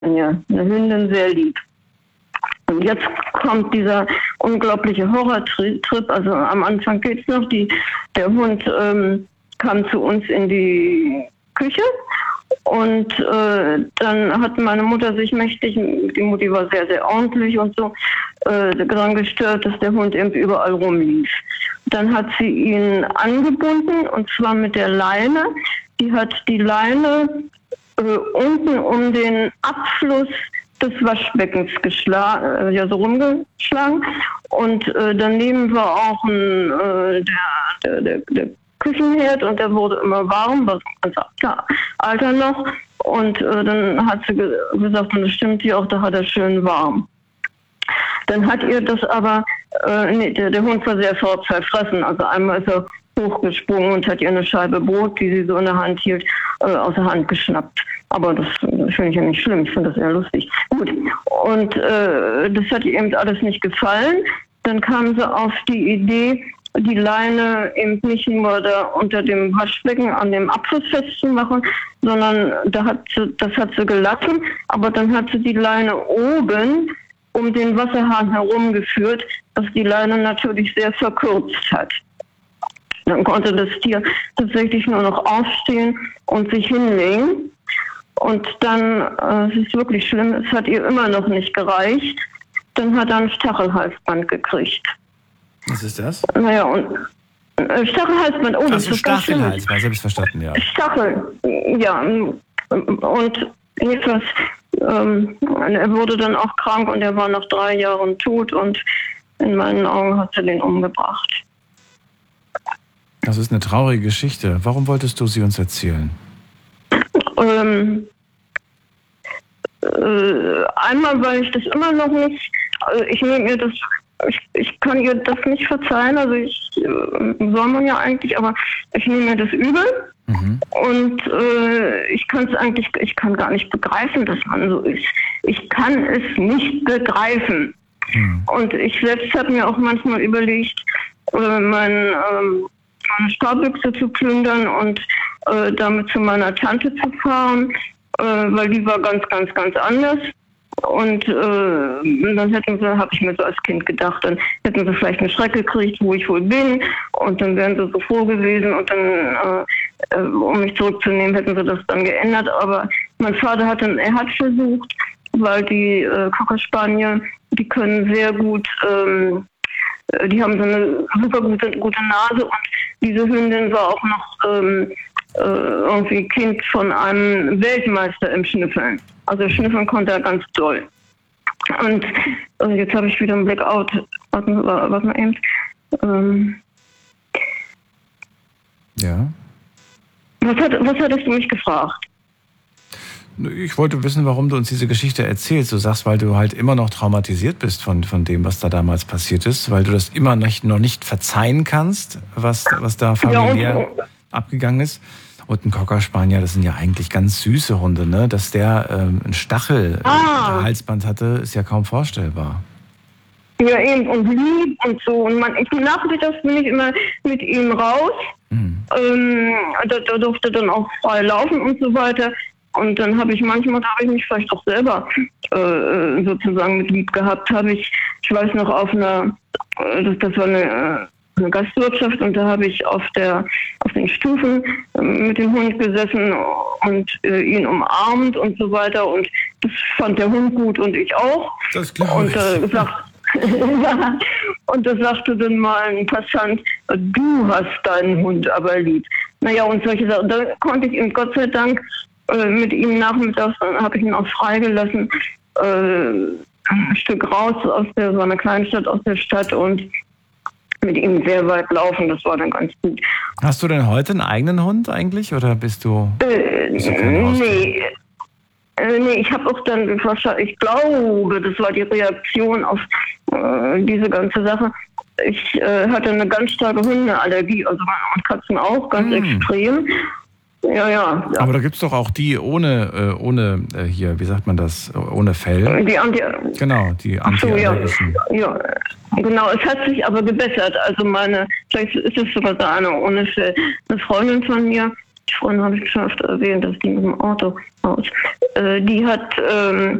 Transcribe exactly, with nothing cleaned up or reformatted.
ja, eine Hündin sehr lieb. Und jetzt kommt dieser unglaubliche Horrortrip. Also am Anfang geht's noch. Die, der Hund ähm, kam zu uns in die Küche und äh, dann hat meine Mutter sich mächtig, die Mutti war sehr, sehr ordentlich und so, äh, daran gestört, dass der Hund eben überall rumlief. Dann hat sie ihn angebunden und zwar mit der Leine. Die hat die Leine äh, unten um den Abfluss des Waschbeckens geschlagen, äh, ja so rumgeschlagen und äh, daneben war auch ein, äh, der, der, der, der Küchenherd und der wurde immer warm, was ganz alter noch und äh, dann hat sie ge- gesagt, und das stimmt hier auch, da hat er schön warm. Dann hat ihr das aber, äh, nee, der, der Hund war sehr ver- verfressen, also einmal ist er hochgesprungen und hat ihr eine Scheibe Brot, die sie so in der Hand hielt, äh, aus der Hand geschnappt. Aber das, das finde ich ja nicht schlimm, ich finde das eher lustig. Gut, und äh, das hat ihr eben alles nicht gefallen. Dann kam sie auf die Idee, die Leine eben nicht nur da unter dem Waschbecken an dem Abfluss festzumachen, sondern da hat sie, das hat sie gelassen, aber dann hat sie die Leine oben um den Wasserhahn herumgeführt, was die Leine natürlich sehr verkürzt hat. Dann konnte das Tier tatsächlich nur noch aufstehen und sich hinlegen. Und dann, äh, es ist wirklich schlimm, es hat ihr immer noch nicht gereicht. Dann hat er ein Stachelhalsband gekriegt. Was ist das? Naja, und äh, Stachelhalsband, oh, das Ach so, ist ganz schlimm. Stachelhalsband, das habe ich verstanden, ja. Stachel, ja. Und jedenfalls, ähm, er wurde dann auch krank und er war nach drei Jahren tot und in meinen Augen hat sie den umgebracht. Das ist eine traurige Geschichte. Warum wolltest du sie uns erzählen? Ähm, äh, einmal, weil ich das immer noch nicht, also ich nehme mir das, ich, ich kann ihr das nicht verzeihen, also ich, äh, soll man ja eigentlich, aber ich nehme mir das übel mhm. und äh, ich kann es eigentlich, ich kann gar nicht begreifen, dass man so ist. Ich kann es nicht begreifen. Mhm. Und ich selbst habe mir auch manchmal überlegt, äh, mein, ähm, meine Sparbüchse zu plündern und äh, damit zu meiner Tante zu fahren, äh, weil die war ganz, ganz, ganz anders. Und äh, dann hätten sie, habe ich mir so als Kind gedacht, dann hätten sie vielleicht einen Schreck gekriegt, wo ich wohl bin. Und dann wären sie so froh gewesen und dann, äh, äh, um mich zurückzunehmen, hätten sie das dann geändert. Aber mein Vater hat dann, er hat versucht, weil die äh, Cocker Spaniel, die können sehr gut, ähm, die haben so eine super gute, gute Nase und diese Hündin war auch noch ähm, äh, irgendwie Kind von einem Weltmeister im Schnüffeln. Also schnüffeln konnte er ganz toll. Und also jetzt habe ich wieder einen Blackout. Warte mal, warte mal eben. Ähm, ja. Was, hat, was hattest du mich gefragt? Ich wollte wissen, warum du uns diese Geschichte erzählst. Du sagst, weil du halt immer noch traumatisiert bist von, von dem, was da damals passiert ist, weil du das immer noch, noch nicht verzeihen kannst, was, was da familiär ja, abgegangen ist. Und ein Cocker Spaniel, das sind ja eigentlich ganz süße Hunde, ne? Dass der ähm, ein Stachel-Halsband ah. hatte, ist ja kaum vorstellbar. Ja, eben, und lieb und so. Und man, ich nachmittags bin ich immer mit ihm raus. Mhm. Ähm, da, da durfte dann auch frei laufen und so weiter. Und dann habe ich manchmal, da habe ich mich vielleicht auch selber äh, sozusagen mit lieb gehabt, habe ich, ich weiß noch, auf einer, das, das war eine, eine Gastwirtschaft und da habe ich auf der, auf den Stufen äh, mit dem Hund gesessen und äh, ihn umarmt und so weiter und das fand der Hund gut und ich auch. Das glaube und, äh, sagt, und da sagte dann mal ein Passant, du hast deinen Hund aber lieb. Naja, und solche Sachen, da konnte ich ihm Gott sei Dank mit ihm nachmittags, dann habe ich ihn auch freigelassen, äh, ein Stück raus aus der, so einer Kleinstadt aus der Stadt und mit ihm sehr weit laufen, das war dann ganz gut. Hast du denn heute einen eigenen Hund eigentlich oder bist du... Äh, bist du nee, äh, nee, ich habe auch dann, ich glaube, das war die Reaktion auf äh, diese ganze Sache. Ich äh, hatte eine ganz starke Hundeallergie, also und Katzen auch, ganz mm. extrem. Ja, ja, ja. Aber da gibt es doch auch die ohne, äh, ohne äh, hier, wie sagt man das, ohne Fell. Die Anti- genau, die antiallergischen. So, ja. ja, genau, es hat sich aber gebessert. Also meine, vielleicht ist es sogar da eine ohne Fell. Eine Freundin von mir, vorhin habe ich schon öfter erwähnt, das Ding mit dem Auto aus. Äh, die hat ähm,